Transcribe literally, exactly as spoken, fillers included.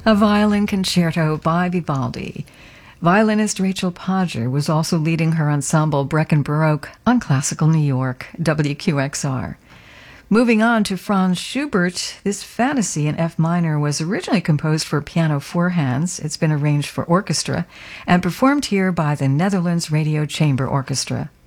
A violin concerto by Vivaldi. Violinist Rachel Podger was also leading her ensemble Brecken Baroque on Classical New York, W Q X R. Moving on to Franz Schubert, this fantasy in F minor was originally composed for piano four hands. It's been arranged for orchestra and performed here by the Netherlands Radio Chamber Orchestra.